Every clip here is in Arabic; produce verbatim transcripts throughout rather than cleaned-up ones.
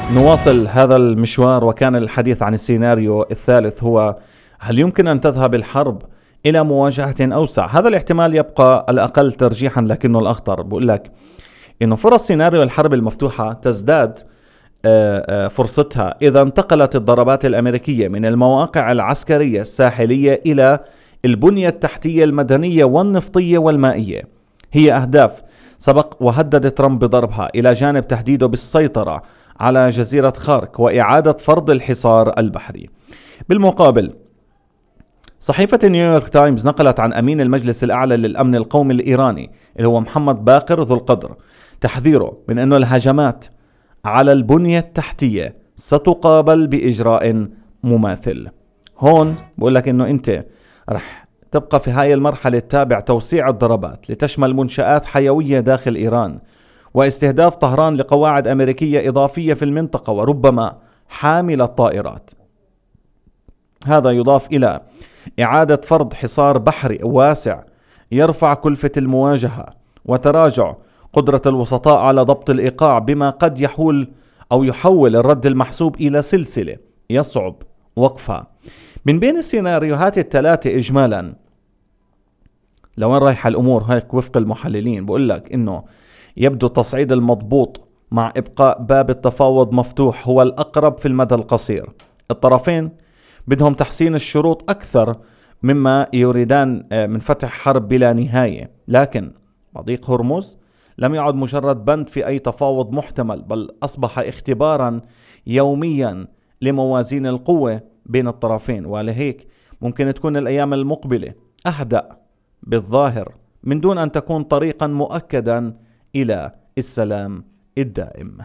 نواصل هذا المشوار، وكان الحديث عن السيناريو الثالث هو: هل يمكن أن تذهب الحرب إلى مواجهة أوسع؟ هذا الاحتمال يبقى الأقل ترجيحا لكنه الأخطر. بقول لك إنه فرص سيناريو الحرب المفتوحة تزداد فرصتها إذا انتقلت الضربات الأمريكية من المواقع العسكرية الساحلية إلى البنية التحتية المدنية والنفطية والمائية. هي أهداف سبق وهدد ترامب بضربها، إلى جانب تهديده بالسيطرة على جزيرة خارك وإعادة فرض الحصار البحري. بالمقابل، صحيفة نيويورك تايمز نقلت عن أمين المجلس الأعلى للأمن القومي الإيراني اللي هو محمد باقر ذو القدر تحذيره من أنه الهجمات على البنية التحتية ستقابل بإجراء مماثل. هون بقول لك أنه أنت رح تبقى في هاي المرحلة تتابع توسيع الضربات لتشمل منشآت حيوية داخل إيران واستهداف طهران لقواعد أمريكية إضافية في المنطقة وربما حامل الطائرات. هذا يضاف إلى إعادة فرض حصار بحري واسع يرفع كلفة المواجهة وتراجع قدرة الوسطاء على ضبط الإيقاع، بما قد يحول أو يحول الرد المحسوب إلى سلسلة يصعب وقفها. من بين السيناريوهات الثلاثة إجمالا لوين رايحة الأمور هيك وفق المحللين؟ بقول لك إنه يبدو التصعيد المضبوط مع إبقاء باب التفاوض مفتوح هو الأقرب في المدى القصير. الطرفين بدهم تحسين الشروط أكثر مما يريدان من فتح حرب بلا نهاية، لكن مضيق هرمز لم يعد مجرد بند في أي تفاوض محتمل، بل أصبح اختبارا يوميا لموازين القوة بين الطرفين. ولهيك ممكن تكون الأيام المقبلة أهدأ بالظاهر من دون أن تكون طريقا مؤكدا إلى السلام الدائم.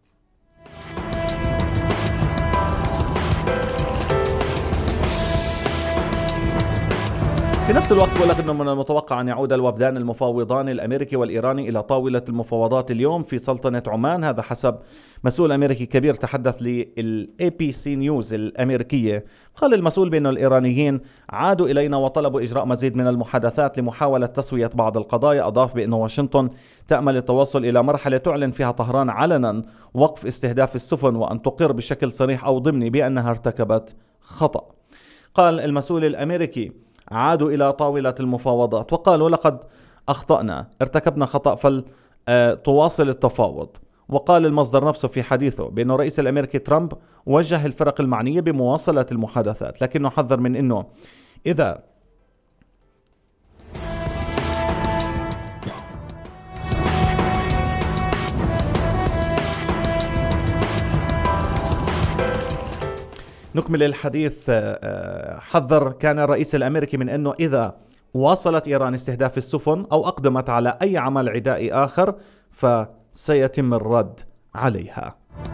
في نفس الوقت بقول لك انه من المتوقع ان يعود الوفدان المفاوضان الامريكي والايراني الى طاوله المفاوضات اليوم في سلطنه عمان، هذا حسب مسؤول امريكي كبير تحدث للاي بي سي نيوز الامريكيه. قال المسؤول بان الايرانيين عادوا الينا وطلبوا اجراء مزيد من المحادثات لمحاوله تسويه بعض القضايا. اضاف بان واشنطن تامل التوصل الى مرحله تعلن فيها طهران علنا وقف استهداف السفن وان تقر بشكل صريح او ضمني بانها ارتكبت خطأ. قال المسؤول الامريكي: عادوا إلى طاولة المفاوضات وقالوا لقد أخطأنا، ارتكبنا خطأ، فلتواصل التفاوض. وقال المصدر نفسه في حديثه بأن الرئيس الأمريكي ترامب وجه الفرق المعنية بمواصلة المحادثات، لكنه حذر من أنه إذا نكمل الحديث. حذر كان الرئيس الأمريكي من أنه إذا واصلت إيران استهداف السفن أو أقدمت على أي عمل عدائي آخر فسيتم الرد عليها.